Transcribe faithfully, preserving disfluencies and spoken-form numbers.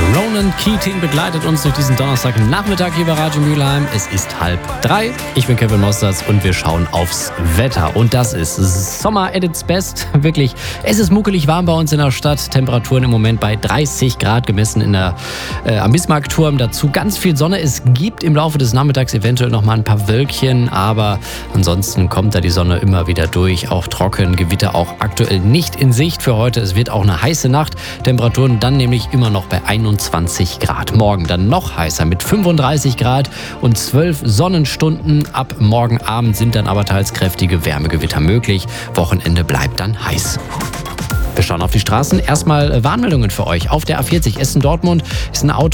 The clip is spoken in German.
Ronan Keating begleitet uns durch diesen Donnerstagnachmittag hier bei Radio Mülheim. Es ist halb drei. Ich bin Kevin Mosters und wir schauen aufs Wetter. Und das ist Sommer at its best. Wirklich, es ist muckelig warm bei uns in der Stadt. Temperaturen im Moment bei dreißig Grad gemessen in der, äh, am Bismarckturm. Dazu ganz viel Sonne. Es gibt im Laufe des Nachmittags eventuell noch mal ein paar Wölkchen. Aber ansonsten kommt da die Sonne immer wieder durch. Auch trocken, Gewitter auch aktuell nicht in Sicht für heute. Es wird auch eine heiße Nacht. Temperaturen dann nämlich immer noch bei einundzwanzig Grad. Morgen dann noch heißer mit fünfunddreißig Grad und zwölf Sonnenstunden. Ab morgen Abend sind dann aber teils kräftige Wärmegewitter möglich. Wochenende bleibt dann heiß. Wir schauen auf die Straßen. Erstmal Warnmeldungen für euch. Auf der A vierzig Essen-Dortmund ist ein Auto